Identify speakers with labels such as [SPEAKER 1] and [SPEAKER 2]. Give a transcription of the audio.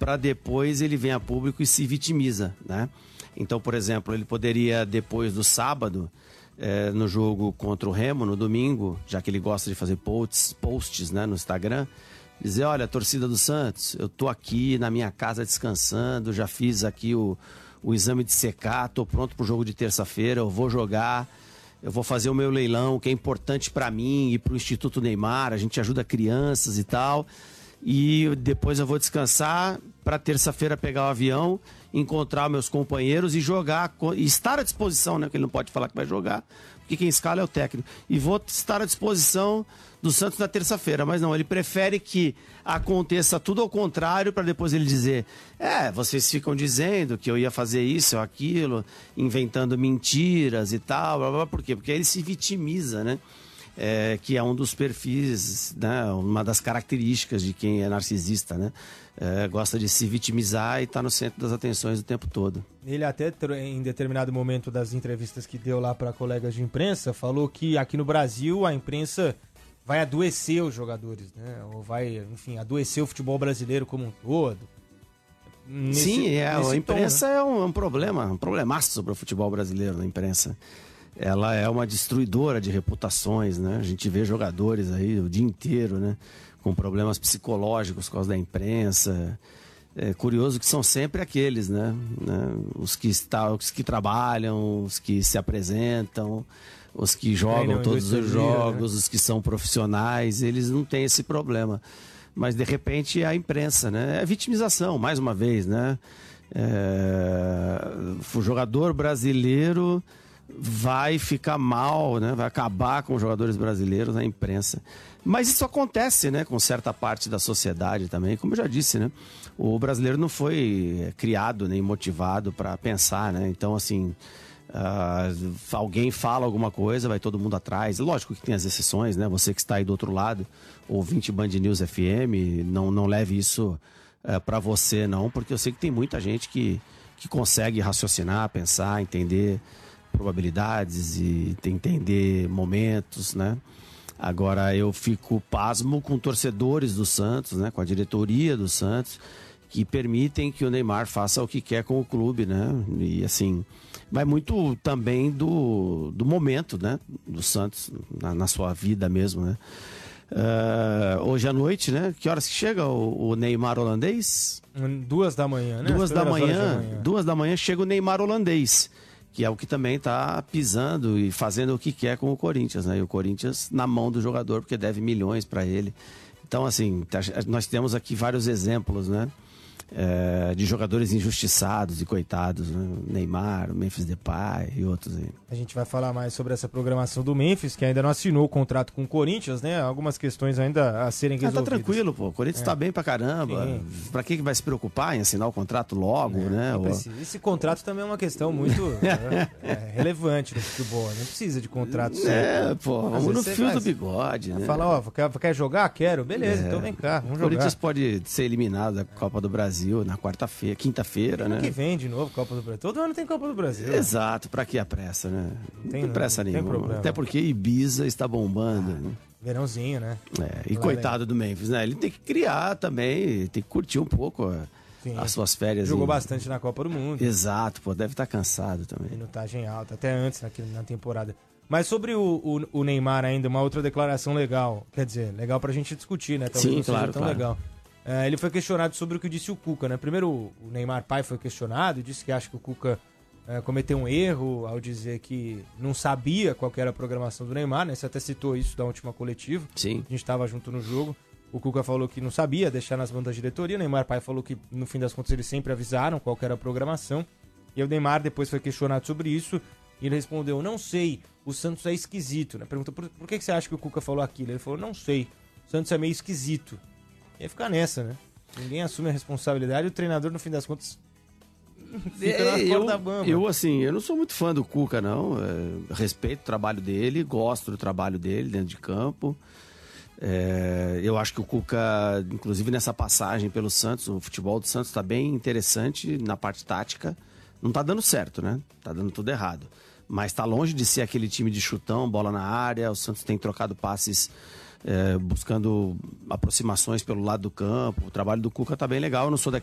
[SPEAKER 1] para depois ele vem a público e se vitimiza, né? Então, por exemplo, ele poderia, depois do sábado, no jogo contra o Remo, no domingo, já que ele gosta de fazer posts, né, no Instagram, dizer, olha, torcida do Santos, eu tô aqui na minha casa descansando, já fiz aqui o exame de CK, tô pronto pro jogo de terça-feira, eu vou jogar, eu vou fazer o meu leilão, que é importante para mim e pro Instituto Neymar, a gente ajuda crianças e tal, e depois eu vou descansar para terça-feira pegar o avião, encontrar meus companheiros e jogar, e estar à disposição, né, porque ele não pode falar que vai jogar, porque quem escala é o técnico, e vou estar à disposição do Santos na terça-feira, mas não, ele prefere que aconteça tudo ao contrário para depois ele dizer, vocês ficam dizendo que eu ia fazer isso ou aquilo, inventando mentiras e tal, blá, blá, por quê? Porque aí ele se vitimiza, né? Que é um dos perfis, né? Uma das características de quem é narcisista, né? Gosta de se vitimizar e tá no centro das atenções o tempo todo.
[SPEAKER 2] Ele até, em determinado momento das entrevistas que deu lá para colegas de imprensa, falou que aqui no Brasil a imprensa vai adoecer os jogadores, né? Ou vai, enfim, adoecer o futebol brasileiro como um todo.
[SPEAKER 1] Sim, a imprensa, né? É um problemaço sobre o futebol brasileiro, a imprensa. Ela é uma destruidora de reputações, né? A gente vê jogadores aí o dia inteiro, né? Com problemas psicológicos por causa da imprensa. É curioso que são sempre aqueles, né? Os que trabalham, os que se apresentam, os que jogam todos os jogos, né? Os que são profissionais, eles não têm esse problema. Mas, de repente, a imprensa, né? É vitimização, mais uma vez, né? O jogador brasileiro vai ficar mal, né? Vai acabar com os jogadores brasileiros na imprensa. Mas isso acontece, né? Com certa parte da sociedade também, como eu já disse, né? O brasileiro não foi criado nem motivado para pensar, né? Então, assim, alguém fala alguma coisa, vai todo mundo atrás. Lógico que tem as exceções, né? Você que está aí do outro lado, ouvinte Band News FM, não leve isso para você, não, porque eu sei que tem muita gente que consegue raciocinar, pensar, entender probabilidades e entender momentos, né? Agora eu fico pasmo com torcedores do Santos, né? Com a diretoria do Santos, que permitem que o Neymar faça o que quer com o clube, né? E assim, vai muito também do momento, né? Do Santos na sua vida mesmo, né? Hoje à noite, né? Que horas que chega o Neymar holandês?
[SPEAKER 2] 2 da manhã, né?
[SPEAKER 1] 2 da manhã chega o Neymar holandês, que é o que também está pisando e fazendo o que quer com o Corinthians, né? E o Corinthians na mão do jogador, porque deve milhões para ele. Então, assim, nós temos aqui vários exemplos, né? De jogadores injustiçados e coitados, né? Neymar, Memphis Depay e outros aí.
[SPEAKER 2] A gente vai falar mais sobre essa programação do Memphis, que ainda não assinou o contrato com o Corinthians, né? Algumas questões ainda a serem resolvidas.
[SPEAKER 1] Tá tranquilo, pô. O Corinthians tá bem pra caramba. Sim. Pra que vai se preocupar em assinar o contrato logo, né?
[SPEAKER 2] Esse contrato também é uma questão muito relevante no futebol. Não precisa de contrato.
[SPEAKER 1] Vamos no fio do bigode, né?
[SPEAKER 2] Fala, quer jogar? Quero. Beleza, então vem cá, vamos jogar.
[SPEAKER 1] O Corinthians pode ser eliminado da Copa do Brasil na quinta-feira, né?
[SPEAKER 2] Ano que vem de novo Copa do Brasil. Todo ano tem Copa do Brasil.
[SPEAKER 1] Exato, pra que a pressa, né? Não tem pressa nenhuma. Até porque Ibiza está bombando. Né?
[SPEAKER 2] Verãozinho, né?
[SPEAKER 1] E coitado do Memphis, né? Ele tem que criar também, tem que curtir um pouco as suas férias.
[SPEAKER 2] Jogou bastante na Copa do Mundo.
[SPEAKER 1] Exato, pô, deve estar cansado também.
[SPEAKER 2] Minutagem alta, até antes na temporada. Mas sobre o Neymar ainda, uma outra declaração legal. Quer dizer, legal pra gente discutir, né? Talvez
[SPEAKER 1] sim,
[SPEAKER 2] não seja
[SPEAKER 1] claro,
[SPEAKER 2] tão
[SPEAKER 1] claro.
[SPEAKER 2] legal. Ele foi questionado sobre o que disse o Cuca, né? Primeiro, o Neymar pai foi questionado e disse que acha que o Cuca cometeu um erro ao dizer que não sabia qual que era a programação do Neymar, né? Você até citou isso da última coletiva.
[SPEAKER 1] Sim.
[SPEAKER 2] A gente estava junto no jogo. O Cuca falou que não sabia, deixar nas mãos da diretoria. O Neymar pai falou que, no fim das contas, eles sempre avisaram qual que era a programação. E o Neymar depois foi questionado sobre isso e ele respondeu, não sei, o Santos é esquisito, né? Perguntou, por que você acha que o Cuca falou aquilo? Ele falou, não sei, o Santos é meio esquisito. Ia ficar nessa, né? Ninguém assume a responsabilidade e o treinador, no fim das contas, fica na corda bamba.
[SPEAKER 1] Eu não sou muito fã do Cuca, não. Respeito o trabalho dele, gosto do trabalho dele dentro de campo. Eu acho que o Cuca, inclusive nessa passagem pelo Santos, o futebol do Santos está bem interessante na parte tática. Não está dando certo, né? Está dando tudo errado. Mas está longe de ser aquele time de chutão, bola na área. O Santos tem trocado passes buscando aproximações pelo lado do campo. O trabalho do Cuca tá bem legal. Eu não sou